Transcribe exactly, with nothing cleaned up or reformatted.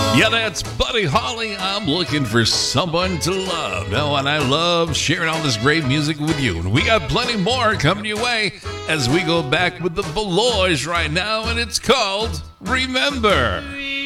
Yeah, that's Buddy Holly. I'm looking for someone to love. Oh, and I love sharing all this great music with you. And we got plenty more coming your way as we go back with the Velours right now, and it's called Remember.